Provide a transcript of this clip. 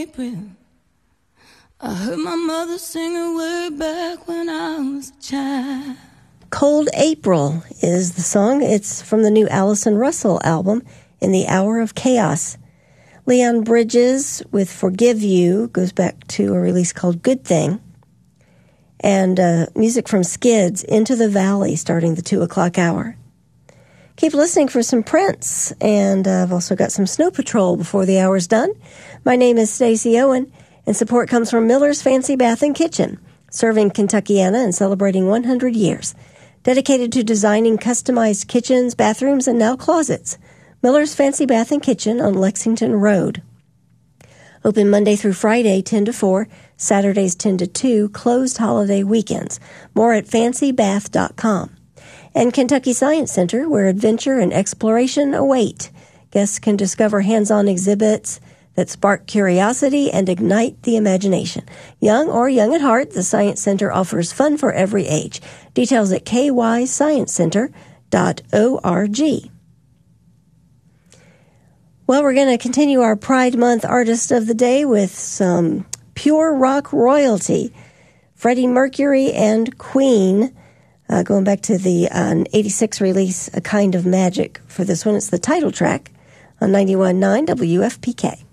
I heard my mother sing it way back when I was a child. Cold April is the song. It's from the new Allison Russell album, In the Hour of Chaos. Leon Bridges with Forgive You goes back to a release called Good Thing. And music from Skids, Into the Valley, starting the 2 o'clock hour. Keep listening for some Prince, and I've also got some Snow Patrol before the hour's done. My name is Stacey Owen, and support comes from Miller's Fancy Bath and Kitchen, serving Kentuckiana and celebrating 100 years. Dedicated to designing customized kitchens, bathrooms, and now closets. Miller's Fancy Bath and Kitchen on Lexington Road. Open Monday through Friday, 10 to 4, Saturdays 10 to 2, closed holiday weekends. More at fancybath.com. And Kentucky Science Center, where adventure and exploration await. Guests can discover hands-on exhibits that spark curiosity and ignite the imagination. Young or young at heart, the Science Center offers fun for every age. Details at kysciencecenter.org. Well, we're going to continue our Pride Month Artist of the Day with some pure rock royalty. Freddie Mercury and Queen, going back to the 86 release, A Kind of Magic. For this one, it's the title track on 91.9 WFPK.